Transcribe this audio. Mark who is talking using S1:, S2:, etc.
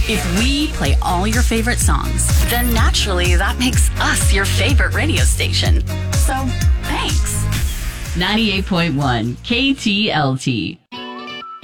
S1: If we play all your favorite songs, then naturally that makes us your favorite radio station. So, thanks. 98.1 KTLT.